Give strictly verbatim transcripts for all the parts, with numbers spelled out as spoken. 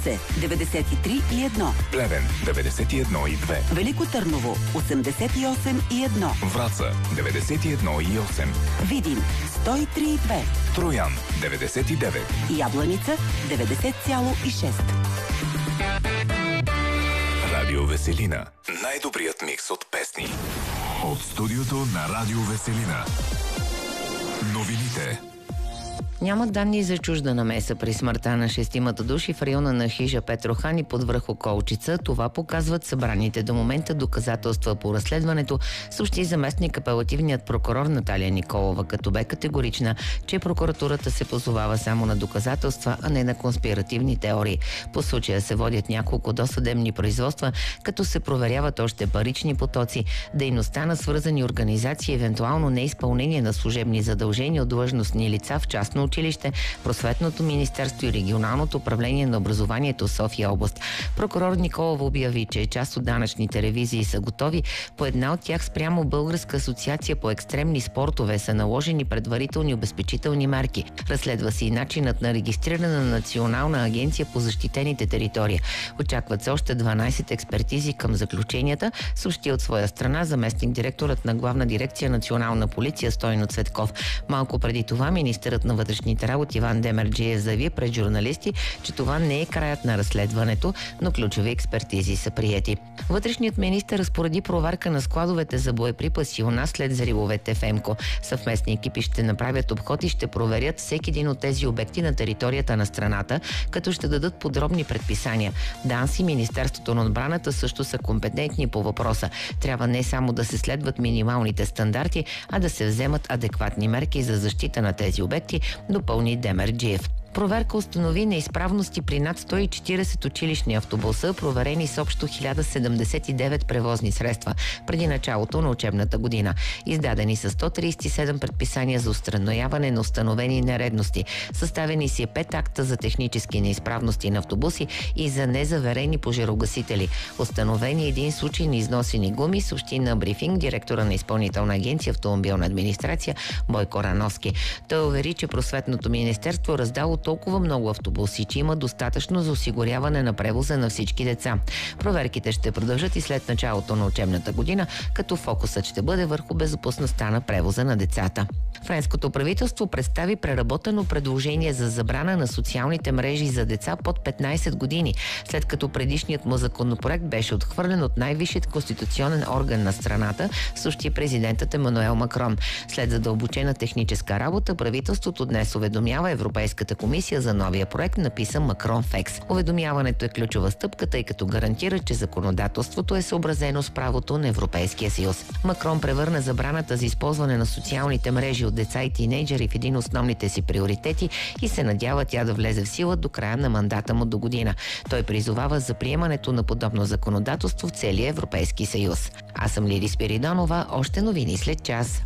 деветдесет и три и едно. Плевен деветдесет и едно и две. Велико Търново осемдесет и осем и едно. Враца деветдесет и едно и осем. Видин сто и три и две. Троян деветдесет и девет. Ябланица деветдесет цяло и шест. Радио Веселина. Най-добрият микс от песни. От студиото на Радио Веселина. Новините. Няма данни за чужда намеса при смъртта на шестимата души в района на хижа Петрохан и под връх Околчица. Това показват събраните до момента доказателства по разследването, съобщи заместник апелативният прокурор Наталия Николова, като бе категорична, че прокуратурата се позовава само на доказателства, а не на конспиративни теории. По случая се водят няколко досъдебни производства, като се проверяват още парични потоци, дейността на свързани организации, евентуално неизпълнение на служебни задължения от длъжностни лица в частно училище, Просветното министерство и Регионалното управление на образованието в София област. Прокурор Николова обяви, че част от данъчните ревизии са готови. По една от тях спрямо Българска асоциация по екстремни спортове са наложени предварителни обезпечителни мерки. Разследва се и начинът на регистриране на Национална агенция по защитените територии. Очакват се още дванайсет експертизи към заключенията, съобщи от своя страна заместник директорът на Главна дирекция Национална полиция Стойно Цветков. Малко преди това министърът на вътрешните работи Иван Демерджиев заяви пред журналисти, че това не е краят на разследването, но ключови експертизи са приети. Вътрешният министър разпореди проверка на складовете за боеприпаси у нас след взривовете в Емко. Съвместни екипи ще направят обход и ще проверят всеки един от тези обекти на територията на страната, като ще дадат подробни предписания. ДАНС и Министерството на отбраната също са компетентни по въпроса. Трябва не само да се следват минималните стандарти, а да се вземат адекватни мерки за защита на тези обекти, допълни Демерджиев. Проверка установи неизправности при над сто и четирийсет училищни автобуса, проверени с общо хиляда седемдесет и девет превозни средства преди началото на учебната година. Издадени са сто трийсет и седем предписания за установяване на установени нередности. Съставени си пет акта за технически неизправности на автобуси и за незаверени пожарогасители. Установени един случай на износени гуми, съобщи на брифинг директора на Изпълнителна агенция Автомобилна администрация Бойко Рановски. Той увери, че Просветното министерство раздало толкова много автобуси, че има достатъчно за осигуряване на превоза на всички деца. Проверките ще продължат и след началото на учебната година, като фокусът ще бъде върху безопасността на превоза на децата. Френското правителство представи преработено предложение за забрана на социалните мрежи за деца под петнайсет години, след като предишният му законопроект беше отхвърлен от най-висшият конституционен орган на страната, съобщи президентът Емануел Макрон. След задълбочена техническа работа, правителството днес уведомява Европейската комисия за новия проект, написан Макрон в Екс. Уведомяването е ключова стъпка, тъй като гарантира, че законодателството е съобразено с правото на Европейския съюз. Макрон превърна забраната за използване на социалните мрежи от деца и тинейджери в един от основните си приоритети и се надява тя да влезе в сила до края на мандата му до година. Той призовава за приемането на подобно законодателство в целия Европейски съюз. Аз съм Лиди Спиридонова, още новини след час.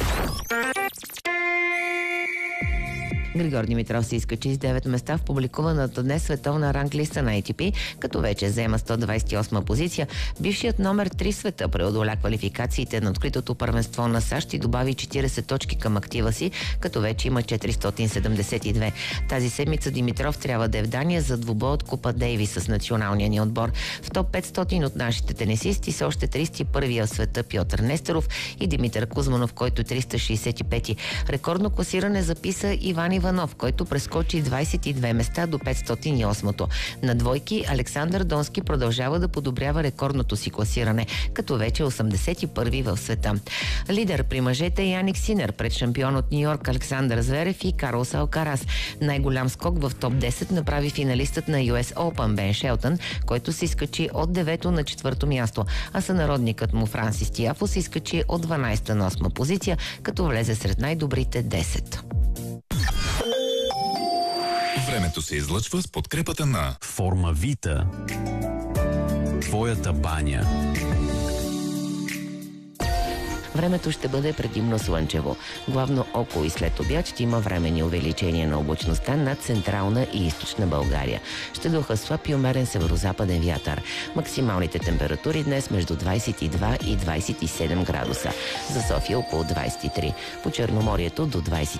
Григор Димитров се изкачи с девет места в публикуваната днес световна ранглиста на Ей Ти Пи, като вече взема сто двайсет и осма позиция. Бившият номер три в света преодоля квалификациите на откритото първенство на САЩ и добави четирийсет точки към актива си, като вече има четиристотин седемдесет и две. Тази седмица Димитров трябва да е в Дания за двубой от Купа Дейвис с националния ни отбор. В топ петстотин от нашите тенисисти са още трийсет и първи в света Пьотър Нестеров и Димитър Кузманов, който е триста шейсет и пети. Рекордно класиране записа Иван Иванов, който прескочи двайсет и две места до петстотин и осмо. На двойки Александър Донски продължава да подобрява рекордното си класиране, като вече осемдесет и първи в света. Лидер при мъжете е Яник Синер пред шампион от Ню Йорк Александър Зверев и Карлос Алкарас. Най-голям скок в топ десет направи финалистът на Ю Ес Open Бен Шелтън, който се изкачи от девето на четвърто място, а сънародникът му Франсис Тиафо се изкачи от дванайсета на осма позиция, като влезе сред най-добрите десет. Времето се излъчва с подкрепата на Формавита. Твоята баня. Времето ще бъде предимно слънчево. Главно около и след обяд ще има временни увеличения на облачността над централна и източна България. Ще духа слаб и умерен северозападен вятър. Максималните температури днес между двайсет и два и двайсет и седем градуса. За София около двайсет и три. По Черноморието до двайсет